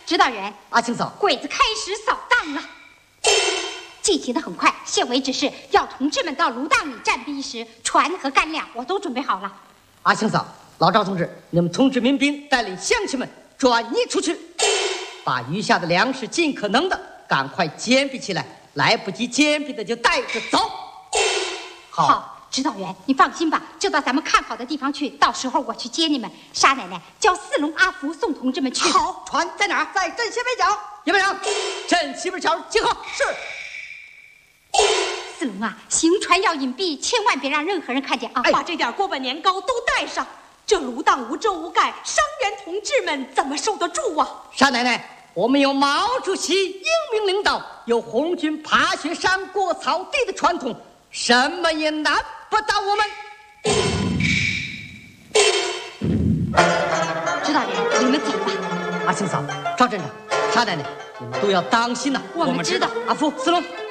指导员， 阿青嫂， 鬼子开始扫荡了。进行的很快，县委指示要同志们到芦荡里暂避时，船和干粮我都准备好了。 阿青嫂，老赵同志，你们通知民兵带领乡亲们转移出去，把余下的粮食尽可能的赶快坚壁起来，来不及坚壁的就带着走。 好，指导员，你放心吧，就到咱们看好的地方去，到时候我去接你们。沙奶奶叫四龙、阿福送同志们去。 好，船在哪儿？在镇西北角。营班长，镇西北角集合。是。 四龙啊，行船要隐蔽，千万别让任何人看见啊！ 把这点锅巴年糕都带上。这芦荡无遮无盖，伤员同志们怎么受得住啊？ 沙奶奶，我们有毛主席英明领导，有红军爬雪山过草地的传统，什么也难不倒我们。 指导员，你们走吧。 阿青嫂、赵镇长、沙奶奶，你们都要当心呐！ 我们知道。 阿福、四龙，